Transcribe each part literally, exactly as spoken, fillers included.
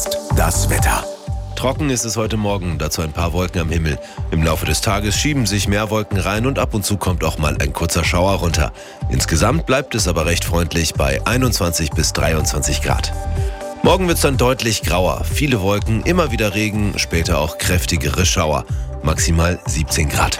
jetzt das Wetter. Trocken ist es heute Morgen, dazu ein paar Wolken am Himmel. Im Laufe des Tages schieben sich mehr Wolken rein und ab und zu kommt auch mal ein kurzer Schauer runter. Insgesamt bleibt es aber recht freundlich bei einundzwanzig bis dreiundzwanzig Grad. Morgen wird es dann deutlich grauer. Viele Wolken, immer wieder Regen, später auch kräftigere Schauer. Maximal siebzehn Grad.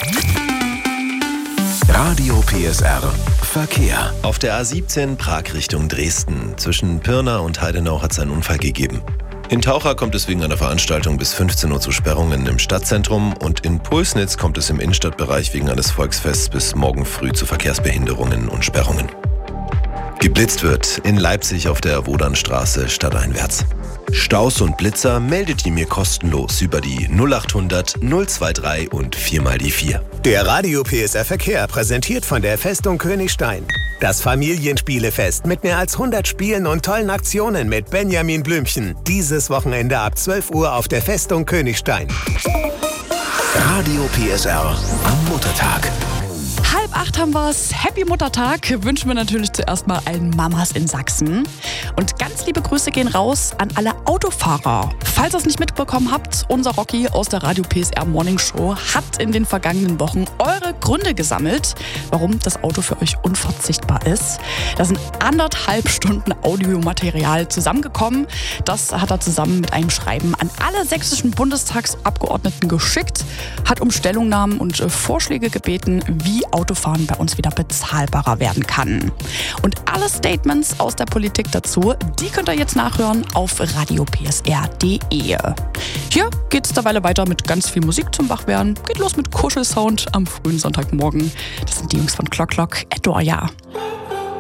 Radio P S R Verkehr. Auf der A siebzehn Prag Richtung Dresden. Zwischen Pirna und Heidenau hat es einen Unfall gegeben. In Taucher kommt es wegen einer Veranstaltung bis fünfzehn Uhr zu Sperrungen im Stadtzentrum und in Pulsnitz kommt es im Innenstadtbereich wegen eines Volksfests bis morgen früh zu Verkehrsbehinderungen und Sperrungen. Geblitzt wird in Leipzig auf der Wodanstraße stadteinwärts. Staus und Blitzer meldet ihr mir kostenlos über die null acht hundert null drei und vier mal die vier. Der Radio P S R Verkehr präsentiert von der Festung Königstein. Das Familienspielefest mit mehr als hundert Spielen und tollen Aktionen mit Benjamin Blümchen. Dieses Wochenende ab zwölf Uhr auf der Festung Königstein. Radio P S R am Muttertag. Halb acht haben wir's. Happy Muttertag wünschen wir natürlich zuerst mal allen Mamas in Sachsen. Und ganz liebe Grüße gehen raus an alle Autofahrer. Falls ihr es nicht mitbekommen habt, unser Rocky aus der Radio P S R Morning Show hat in den vergangenen Wochen eure Gründe gesammelt, warum das Auto für euch unverzichtbar ist. Da sind anderthalb Stunden Audiomaterial zusammengekommen. Das hat er zusammen mit einem Schreiben an alle sächsischen Bundestagsabgeordneten geschickt, hat um Stellungnahmen und Vorschläge gebeten, wie Autofahren bei uns wieder bezahlbarer werden kann. Und alle Statements aus der Politik dazu, die könnt ihr jetzt nachhören auf radio p s r punkt d e. Hier geht's derweil weiter mit ganz viel Musik zum Wachwerden. Geht los mit Kuschelsound am frühen Sonntagmorgen. Das sind die Jungs von Clock Clock, Adore Ya.